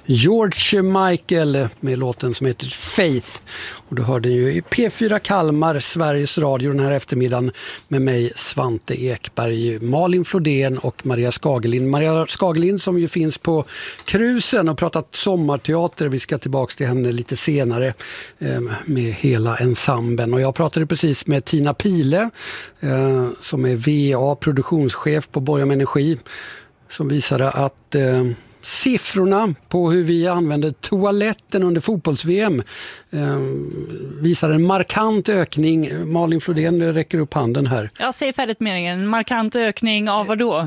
George Michael med låten som heter Faith. Och du hörde ju i P4 Kalmar, Sveriges Radio, den här eftermiddagen med mig, Svante Ekberg, Malin Flodén och Maria Skagelin. Maria Skagelin som ju finns på Krusen och pratat sommarteater. Vi ska tillbaka till henne lite senare med hela ensemblen. Och jag pratade precis med Tina Pile som är VA, produktionschef på Borgholm Energi, som visade att siffrorna på hur vi använder toaletten under fotbolls-VM visar en markant ökning. Malin Flodén räcker upp handen här. Jag säger färdigt meningen. En markant ökning av vad då?